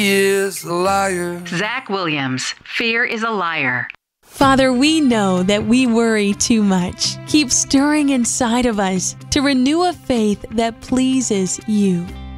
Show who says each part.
Speaker 1: is a liar.
Speaker 2: Zach Williams, Fear is a Liar.
Speaker 3: Father, we know that we worry too much. Keep stirring inside of us to renew a faith that pleases you.